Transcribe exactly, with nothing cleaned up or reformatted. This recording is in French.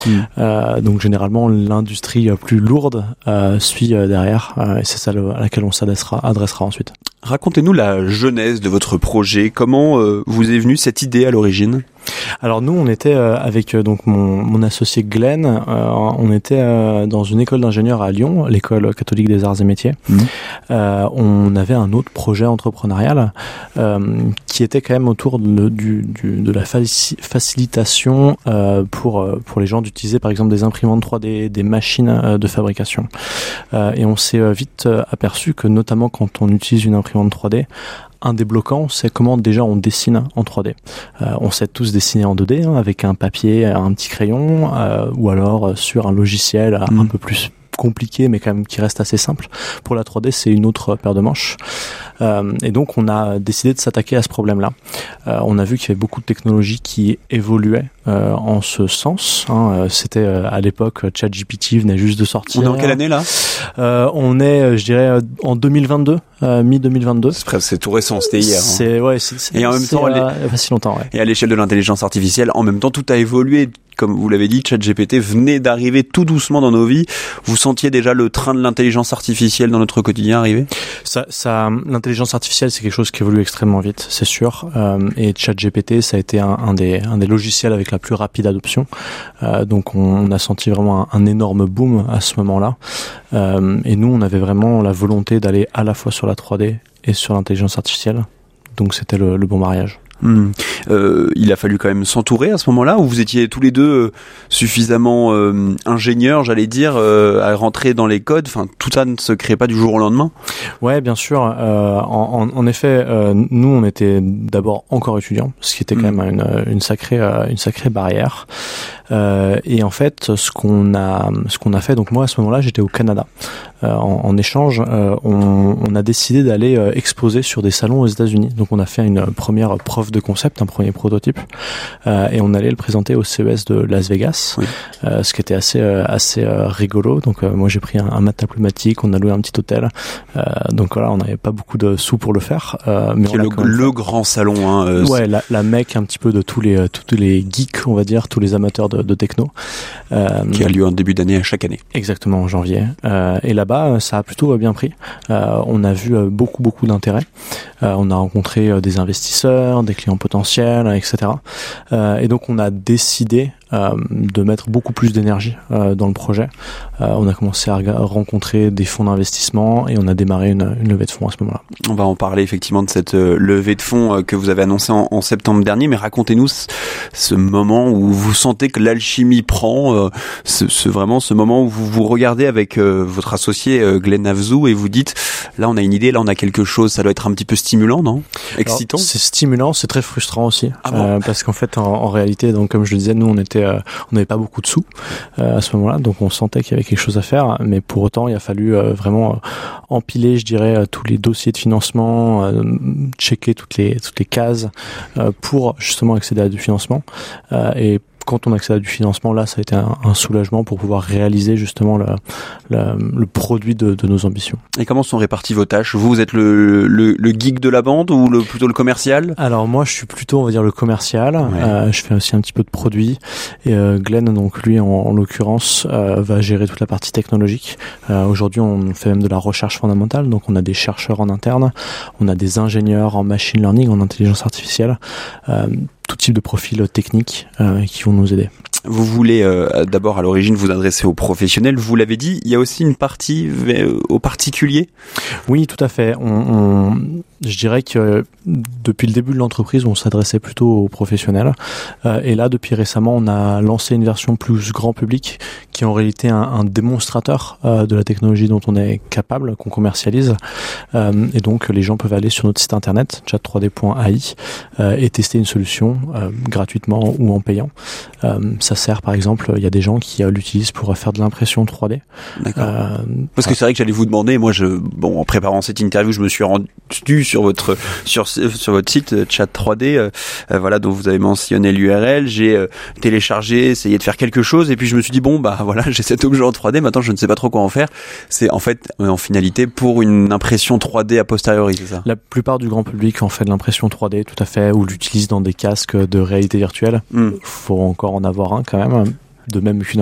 Mmh. Euh, donc généralement l'industrie plus lourde euh, suit euh, derrière euh, et c'est ça le, à laquelle on s'adressera adressera ensuite. Racontez-nous la genèse de votre projet. Comment euh, vous est venue cette idée à l'origine ? Alors nous, on était euh, avec euh, donc mon, mon associé Glenn, euh, on était euh, dans une école d'ingénieurs à Lyon, l'école catholique des arts et métiers. Mmh. Euh, on avait un autre projet entrepreneurial euh, qui était quand même autour de, du, du, de la faci- facilitation euh, pour pour les gens d'utiliser par exemple des imprimantes trois D, des machines euh, de fabrication. Euh, et on s'est euh, vite euh, aperçu que notamment quand on utilise une imprimante trois D, un des bloquants, c'est comment déjà on dessine en trois D. Euh, on sait tous dessiner en deux D hein, avec un papier, un petit crayon, euh, ou alors euh, sur un logiciel mmh. un peu plus compliqué, mais quand même qui reste assez simple. Pour la trois D, c'est une autre paire de manches. Euh, et donc, on a décidé de s'attaquer à ce problème-là. Euh, on a vu qu'il y avait beaucoup de technologies qui évoluaient euh, en ce sens. Hein. C'était euh, à l'époque, ChatGPT venait juste de sortir. On est en quelle année là ? euh, On est, je dirais, en deux mille vingt-deux, euh, mi deux mille vingt-deux. C'est, c'est tout récent, c'était hier. C'est hein. ouais, c'est, c'est, et en même c'est, temps, euh, les... pas si longtemps. Ouais. Et à l'échelle de l'intelligence artificielle, en même temps, tout a évolué. Comme vous l'avez dit, ChatGPT venait d'arriver tout doucement dans nos vies. Vous sentiez déjà le train de l'intelligence artificielle dans notre quotidien arriver ? Ça, ça, l'intelligence artificielle, c'est quelque chose qui évolue extrêmement vite, c'est sûr. Euh, et ChatGPT, ça a été un, un des, un des logiciels avec la plus rapide adoption. Euh, donc, on, on a senti vraiment un, un énorme boom à ce moment-là. Euh, et nous, on avait vraiment la volonté d'aller à la fois sur la trois D et sur l'intelligence artificielle. Donc, c'était le, le bon mariage. Mmh. Euh, il a fallu quand même s'entourer à ce moment-là, où vous étiez tous les deux euh, suffisamment euh, ingénieurs, j'allais dire, euh, à rentrer dans les codes. Enfin, tout ça ne se crée pas du jour au lendemain. Ouais, bien sûr. Euh, en, en, en effet, euh, nous, on était d'abord encore étudiants, ce qui était quand mmh. même une, une sacrée, euh, une sacrée barrière. Euh, et en fait, ce qu'on a, ce qu'on a fait, donc moi à ce moment-là, j'étais au Canada. Euh, en, en échange, euh, on, on a décidé d'aller euh, exposer sur des salons aux États-Unis. Donc, on a fait une première preuve de concept, un premier prototype, euh, et on allait le présenter au C E S de Las Vegas, oui. euh, ce qui était assez, euh, assez euh, rigolo. Donc, euh, moi, j'ai pris un, un matelas pneumatique, on a loué un petit hôtel. Euh, donc voilà, on n'avait pas beaucoup de sous pour le faire. Euh, mais Qui est le, le grand salon. Hein, euh, ouais, la, la mecque un petit peu de tous les, tous les geeks, on va dire, tous les amateurs de, de techno. Euh, qui a lieu en début d'année à chaque année. Exactement, en janvier. Euh, et là-bas, ça a plutôt bien pris. Euh, on a vu beaucoup, beaucoup d'intérêt. Euh, on a rencontré des investisseurs, des clients potentiels, et cetera. Euh, et donc, on a décidé euh, de mettre beaucoup plus d'énergie euh, dans le projet. Euh, on a commencé à rencontrer des fonds d'investissement et on a démarré une, une levée de fonds à ce moment-là. On va en parler effectivement de cette euh, levée de fonds euh, que vous avez annoncée en, en septembre dernier, mais racontez-nous ce, ce moment où vous sentez que l'alchimie prend, euh, ce, ce, vraiment ce moment où vous vous regardez avec euh, votre associé euh, Glenn Avzou et vous dites, là on a une idée, là on a quelque chose, ça doit être un petit peu stimulant, non ? Excitant ? Alors, c'est stimulant, c'est très frustrant aussi, ah bon euh, parce qu'en fait en, en réalité, donc comme je le disais, nous on était, euh, on n'avait pas beaucoup de sous euh, à ce moment-là, donc on sentait qu'il y avait quelque chose à faire, mais pour autant il a fallu euh, vraiment euh, empiler, je dirais, euh, tous les dossiers de financement, euh, checker toutes les toutes les cases euh, pour justement accéder à du financement euh, et quand on accède à du financement, là, ça a été un, un soulagement pour pouvoir réaliser justement le, le, le produit de, de nos ambitions. Et comment sont réparties vos tâches ? Vous, vous êtes le, le, le geek de la bande ou le, plutôt le commercial ? Alors moi, je suis plutôt, on va dire, le commercial. Ouais. Euh, je fais aussi un petit peu de produit. Et euh, Glenn, donc lui, en, en l'occurrence, euh, va gérer toute la partie technologique. Euh, aujourd'hui, on fait même de la recherche fondamentale. Donc on a des chercheurs en interne, on a des ingénieurs en machine learning, en intelligence artificielle. Euh, tout type de profils techniques euh, qui vont nous aider. Vous voulez euh, d'abord à l'origine vous adresser aux professionnels, vous l'avez dit, il y a aussi une partie euh, aux particuliers ? Oui, tout à fait. On, on, je dirais que depuis le début de l'entreprise, on s'adressait plutôt aux professionnels. Euh, et là, depuis récemment, on a lancé une version plus grand public qui est en réalité un, un démonstrateur euh, de la technologie dont on est capable, qu'on commercialise. Euh, et donc, les gens peuvent aller sur notre site internet, chat trois d point a i, euh, et tester une solution euh, gratuitement ou en payant. Euh, ça sert, par exemple, il y a des gens qui euh, l'utilisent pour faire de l'impression trois D. D'accord. Euh, Parce que c'est vrai que j'allais vous demander, moi, je, bon, en préparant cette interview, je me suis rendu sur votre sur sur votre site chat trois d, euh, voilà, dont vous avez mentionné l'U R L. J'ai euh, téléchargé, essayé de faire quelque chose, et puis je me suis dit bon, bah voilà, j'ai cet objet en trois D. Maintenant, je ne sais pas trop quoi en faire. C'est en fait, en finalité, pour une impression trois D a posteriori, c'est ça ? La plupart du grand public en fait de l'impression trois D, tout à fait, ou l'utilise dans des casques de réalité virtuelle. Mm. Faut encore en avoir un quand même. de même qu'une